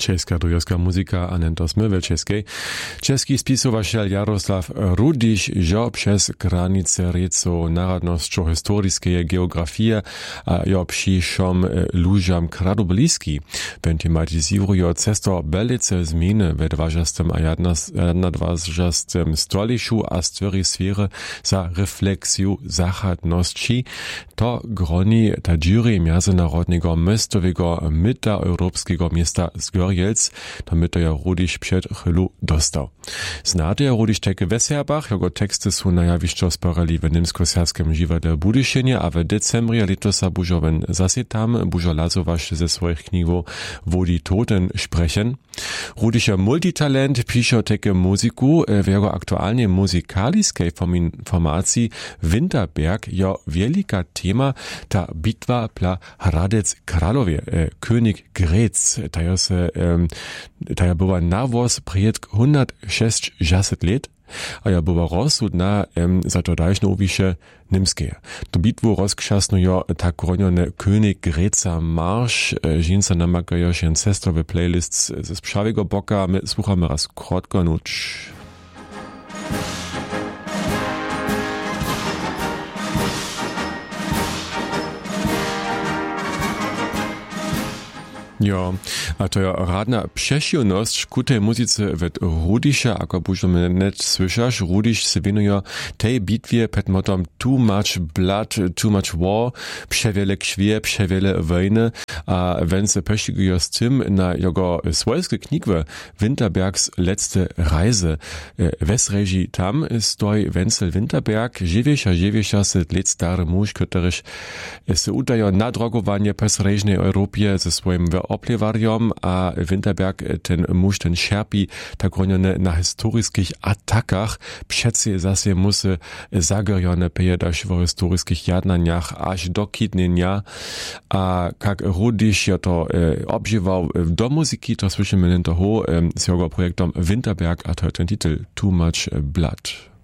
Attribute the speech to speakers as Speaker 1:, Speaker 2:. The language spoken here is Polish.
Speaker 1: Česka dujowska muzyka, a nen to smywe českej. Český spisowaciel Jaroslav Rudiš jo przez granice reco narodnosťo historiskeje geografie a jo přišom lužam kradu bliski. Ben tematiziruje cesto belice zminy ve 20. a 21. stolišu a stvorí sféry za refleksiju zachadnosti. To groni ta jury międzynarodnego mestowego myta europejskiego miasta Zgorjelc, to myto ja Rudiš przed chwilą dostał. Znate ja Rudiš takie Weserbach, jego teksty są na jawiszczo sparali w niemsko-serbskim dziwadle Budyszynie, a w decembrie letosa bużowen zase tam bużo lazowasz ze swoich knigów wo die Toten sprechen. Rudiš je multitalent, pisze takie muzyku, w jego aktualnej muzykaliskiej formacji Winterberg jo wielka tema ta bitwa pla Hradec Kralowie, König Grätz, ta ja była nawóz przed 160 lat, a ja była rozsudna za to dalsznowisze niemskie. To bitwu rozkrzasnują tak gronione König Grätza Marsz, żinca namakają się cestowe playlists ze sprzawego boka, my słuchamy raz krótko nuć. Jo, a to je radna přešiwnosť ku tej muzice ved Rudiša, ako budeme net słyšaš, Rudiš se venuje tej bitwie pod motom Too Much Blood, Too Much War, przewiele kwie, przewiele wojny, a wenn se peściguje z tym na jego swojskie knigwe Winterbergs letzte Reise. Wes reži tam stoi Wenzel Winterberg, żywiesza se let stary muž, ktorýž se utajo na drogowanie pes režnej Europie ze swoim oplewariom, a Winterberg ten muž ten šerpi tak ronjone na historiskich atakach, přeci zase musí zagerjone pejedaš v historiskich jadnaniach až do kidnenia, a kak Rudiš je to obžival do muzyki, to slyšíme len toho s jeho projektom Winterberg, a to je ten titel Too Much Blood.